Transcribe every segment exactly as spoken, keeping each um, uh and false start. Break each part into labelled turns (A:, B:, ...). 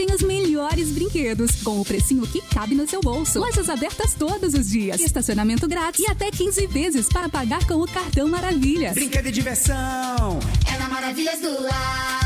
A: tem os melhores brinquedos, com o precinho que cabe no seu bolso. Lojas abertas todos os dias, estacionamento grátis e até quinze vezes para pagar com o cartão Maravilhas.
B: Brinquedo e diversão
C: é na Maravilhas do Lar.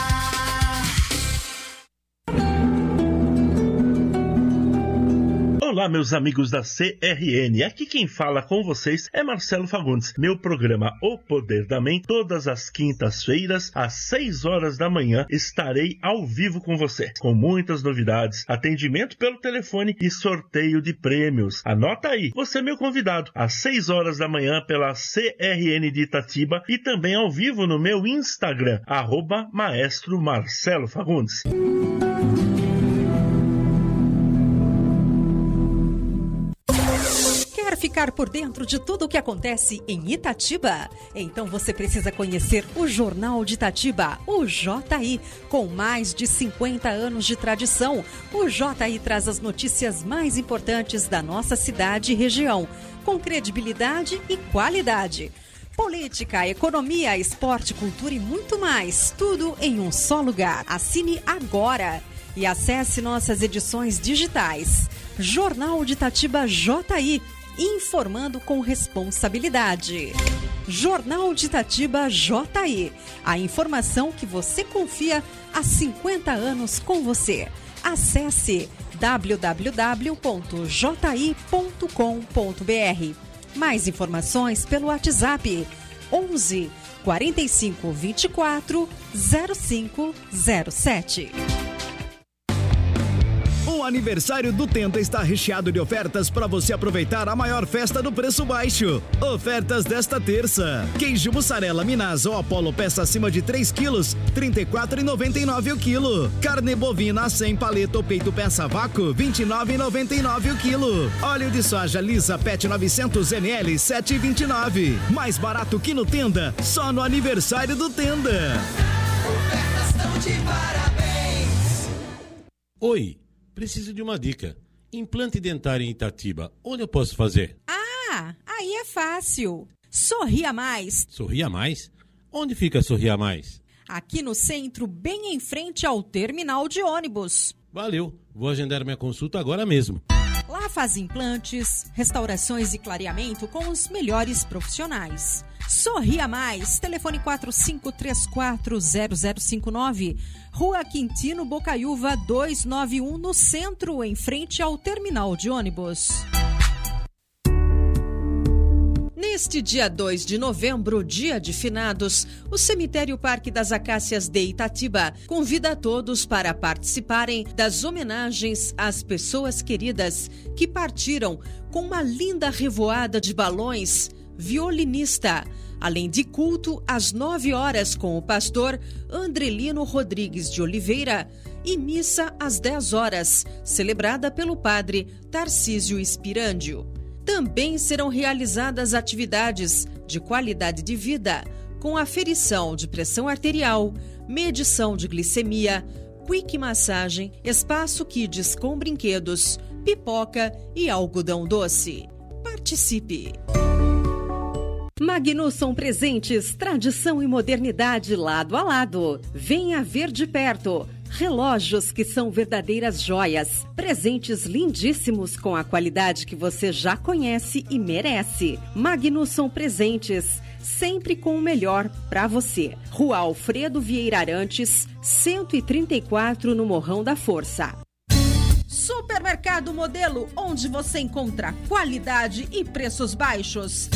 D: Olá, meus amigos da C R N. Aqui quem fala com vocês é Marcelo Fagundes. Meu programa O Poder da Mente, todas as quintas-feiras, às seis horas da manhã, estarei ao vivo com você, com muitas novidades, atendimento pelo telefone e sorteio de prêmios. Anota aí, você é meu convidado, às seis horas da manhã, pela C R N de Itatiba e também ao vivo no meu Instagram, arroba Maestro Marcelo Fagundes.
E: Quer ficar por dentro de tudo o que acontece em Itatiba? Então você precisa conhecer o Jornal de Itatiba, o J I. Com mais de cinquenta anos de tradição, o J I traz as notícias mais importantes da nossa cidade e região, com credibilidade e qualidade. Política, economia, esporte, cultura e muito mais. Tudo em um só lugar. Assine agora e acesse nossas edições digitais. Jornal de Itatiba J I. Informando com responsabilidade. Jornal de Itatiba J I. A informação que você confia há cinquenta anos com você. Acesse w w w ponto j i ponto com ponto b r. Mais informações pelo WhatsApp onze, quarenta e cinco, vinte e quatro, zero cinco zero sete.
F: O aniversário do Tenda está recheado de ofertas para você aproveitar a maior festa do preço baixo. Ofertas desta terça: queijo mussarela Minas ou Apollo peça acima de três quilos, trinta e quatro reais e noventa e nove centavos o quilo. Carne bovina sem paleta ou peito peça vácuo, vinte e nove reais e noventa e nove centavos o quilo. Óleo de soja lisa Pet novecentos mililitros, sete reais e vinte e nove centavos. Mais barato que no Tenda, só no aniversário do Tenda.
B: Ofertas tão de parabéns.
G: Oi, preciso de uma dica. Implante dentário em Itatiba, onde eu posso fazer?
E: Ah, aí é fácil. Sorria Mais.
G: Sorria Mais? Onde fica Sorria Mais?
E: Aqui no centro, bem em frente ao terminal de ônibus.
G: Valeu, vou agendar minha consulta agora mesmo.
E: Lá faz implantes, restaurações e clareamento com os melhores profissionais. Sorria Mais, telefone quatro cinco três quatro zero zero cinco nove, Rua Quintino Bocaiúva duzentos e noventa e um, no centro, em frente ao terminal de ônibus. Neste dia dois de novembro, dia de finados, o Cemitério Parque das Acácias de Itatiba convida a todos para participarem das homenagens às pessoas queridas que partiram com uma linda revoada de balões, violinista, além de culto às nove horas com o pastor Andrelino Rodrigues de Oliveira e missa às dez horas, celebrada pelo padre Tarcísio Espirândio. Também serão realizadas atividades de qualidade de vida, com aferição de pressão arterial, medição de glicemia, quick massagem, espaço kids com brinquedos, pipoca e algodão doce. Participe! Magnusson Presentes, tradição e modernidade lado a lado. Venha ver de perto. Relógios que são verdadeiras joias. Presentes lindíssimos com a qualidade que você já conhece e merece. Magnusson Presentes, sempre com o melhor para você. Rua Alfredo Vieira Arantes, cento e trinta e quatro, no Morrão da Força. Supermercado Modelo, onde você encontra qualidade e preços baixos.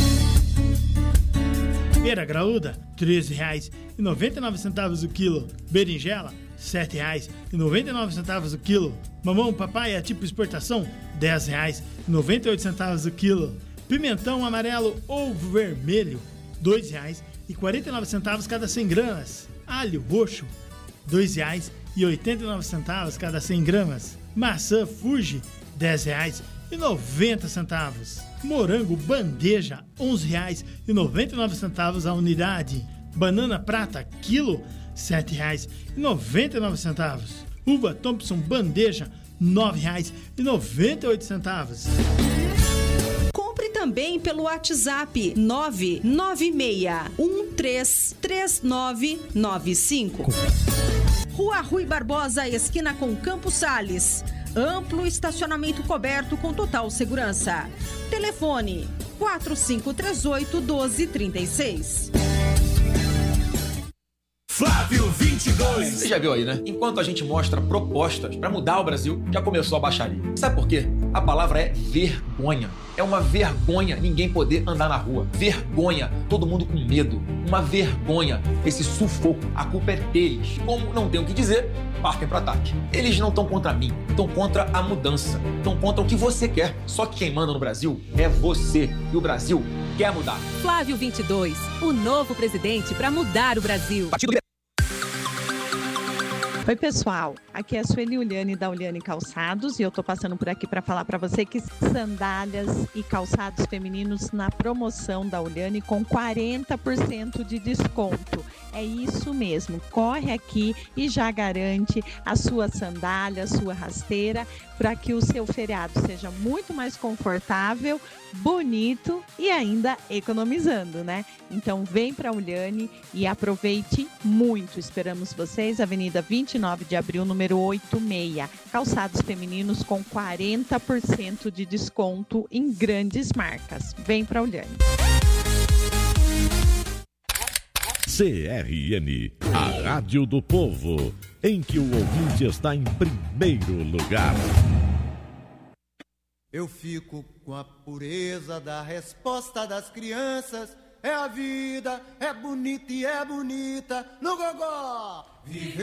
H: Pera graúda, treze reais e noventa e nove centavos o quilo. Berinjela, sete reais e noventa e nove centavos o quilo. Mamão papaya tipo exportação, dez reais e noventa e oito centavos o quilo. Pimentão amarelo ou vermelho, dois reais e quarenta e nove centavos cada cem gramas. Alho roxo, dois reais e oitenta e nove centavos cada cem gramas. Maçã Fuji, dez reais e noventa centavos. Morango bandeja, onze reais e noventa e nove centavos a unidade. Banana prata, quilo, sete reais e noventa e nove centavos. Uva Thompson bandeja, nove reais e noventa e oito centavos.
E: Compre também pelo WhatsApp nove nove seis um três três nove nove cinco. Rua Rui Barbosa, esquina com Campos Sales. Amplo estacionamento coberto com total segurança. Telefone quatro cinco três oito, um dois três seis.
B: Flávio vinte e dois.
I: Você já viu aí, né? Enquanto a gente mostra propostas para mudar o Brasil, já começou a baixaria. Sabe por quê? A palavra é vergonha. É uma vergonha ninguém poder andar na rua. Vergonha, todo mundo com medo. Uma vergonha, esse sufoco. A culpa é deles. Como não tem o que dizer, partem para ataque. Eles não estão contra mim, estão contra a mudança. Estão contra o que você quer. Só que quem manda no Brasil é você. E o Brasil quer mudar.
A: Flávio vinte e dois, o novo presidente para mudar o Brasil.
I: Partido
J: Oi pessoal, aqui é a Sueli Uliane da Uliane Calçados e eu tô passando por aqui para falar para você que sandálias e calçados femininos na promoção da Uliane com quarenta por cento de desconto. É isso mesmo, corre aqui e já garante a sua sandália, a sua rasteira, para que o seu feriado seja muito mais confortável, bonito e ainda economizando, né? Então vem para a Uliane e aproveite muito. Esperamos vocês, Avenida vinte e nove de abril, número oitenta e seis. Calçados femininos com quarenta por cento de desconto em grandes marcas. Vem para a Uliane.
K: C R N, a Rádio do Povo, em que o ouvinte está em primeiro lugar.
B: Eu fico com a pureza da resposta das crianças. É a vida, é bonita e é bonita no gogó. Viver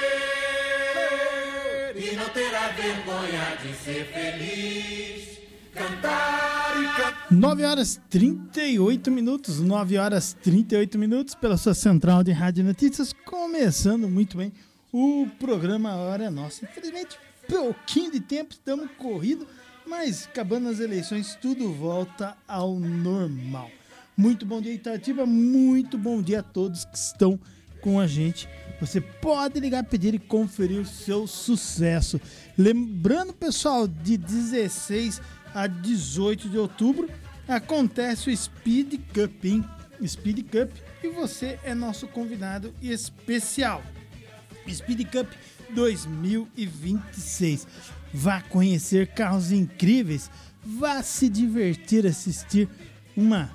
B: e não terá vergonha de ser feliz. Cantar e cantar.
H: nove horas e trinta e oito minutos, nove horas e trinta e oito minutos pela sua central de rádio notícias, começando muito bem o programa A Hora é Nossa. Infelizmente, pouquinho de tempo, estamos corridos, mas acabando as eleições, tudo volta ao normal. Muito bom dia, Itatiba, muito bom dia a todos que estão com a gente. Você pode ligar, pedir e conferir o seu sucesso. Lembrando, pessoal, de dezesseis a dezoito de outubro acontece o Speed Cup, hein? Speed Cup, e você é nosso convidado especial. Speed Cup dois mil e vinte e seis. Vá conhecer carros incríveis, vá se divertir, assistir uma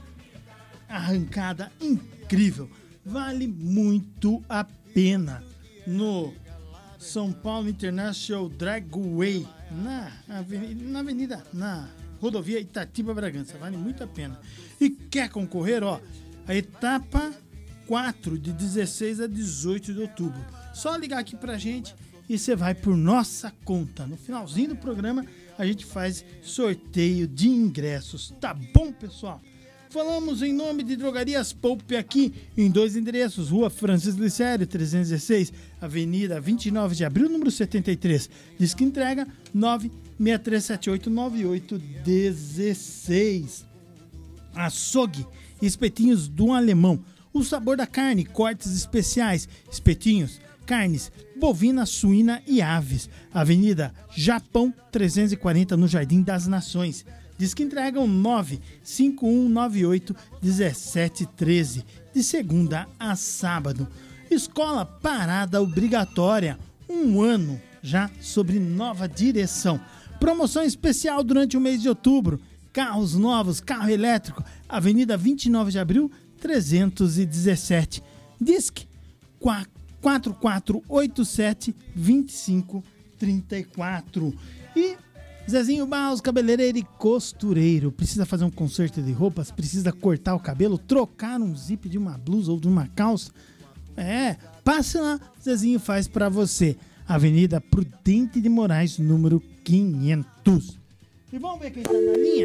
H: arrancada incrível. Vale muito a pena. No São Paulo International Dragway, na avenida, na avenida, na rodovia Itatiba Bragança, vale muito a pena. E quer concorrer, ó, a etapa quatro de dezesseis a dezoito de outubro. Só ligar aqui pra gente e você vai por nossa conta. No finalzinho do programa a gente faz sorteio de ingressos, tá bom, pessoal? Falamos em nome de Drogarias Poupe aqui em dois endereços, Rua Francisco Glicério, trezentos e dezesseis, Avenida vinte e nove de abril, número setenta e três. Diz que entrega nove seis três sete oito nove oito um seis. Açougue, espetinhos do Alemão. O sabor da carne, cortes especiais, espetinhos, carnes, bovina, suína e aves. Avenida Japão trezentos e quarenta, no Jardim das Nações. Diz que entregam nove cinco um nove oito um sete um três, de segunda a sábado. Escola Parada Obrigatória, um ano já sobre nova direção. Promoção especial durante o mês de outubro. Carros novos, carro elétrico, Avenida vinte e nove de abril, trezentos e dezessete. Disque quatro quatro oito sete, dois cinco três quatro. E Zezinho Barros, cabeleireiro e costureiro. Precisa fazer um conserto de roupas? Precisa cortar o cabelo? Trocar um zip de uma blusa ou de uma calça? É, passe lá, Zezinho faz pra você. Avenida Prudente de Moraes, número quinhentos. E vamos ver quem tá na linha?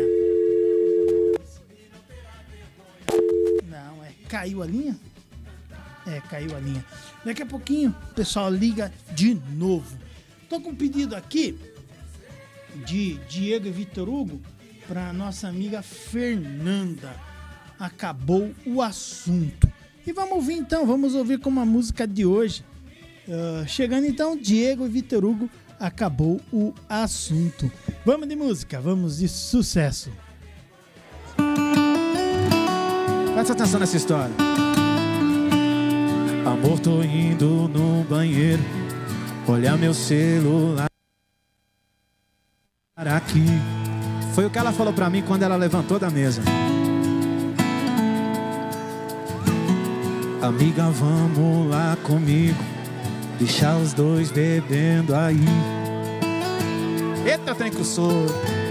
H: Não, é, caiu a linha? É, caiu a linha. Daqui a pouquinho o pessoal liga de novo. Tô com um pedido aqui de Diego e Vitor Hugo para nossa amiga Fernanda. Acabou o assunto. E vamos ouvir então, vamos ouvir como a música de hoje. Uh, chegando então, Diego e Vitor Hugo, acabou o assunto. Vamos de música, vamos de sucesso.
L: Presta atenção nessa história. Amor, tô indo no banheiro, Olha meu celular aqui. Foi o que ela falou pra mim quando ela levantou da mesa. Amiga, vamos lá comigo, deixar os dois bebendo aí. Eita, trem que eu sou.